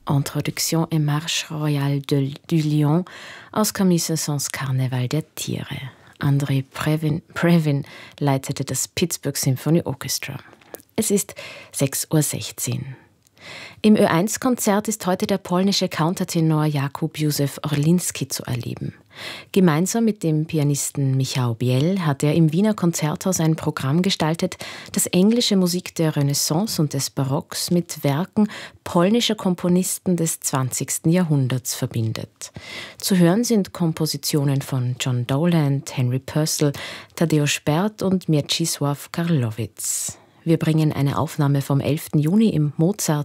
Introduction et Marche royale du Lion aus Camille Saint-Saëns Karneval der Tiere. Andrei Previn leitete das Pittsburgh Symphony Orchestra. Es ist 6:16 Uhr. Im Ö1-Konzert ist heute der polnische Countertenor Jakub Józef Orlinski zu erleben. Gemeinsam mit dem Pianisten Michał Biel hat er im Wiener Konzerthaus ein Programm gestaltet, das englische Musik der Renaissance und des Barocks mit Werken polnischer Komponisten des 20. Jahrhunderts verbindet. Zu hören sind Kompositionen von John Dowland, Henry Purcell, Tadeusz Bert und Mieczysław Karłowicz. Wir bringen eine Aufnahme vom 11. Juni im Mozart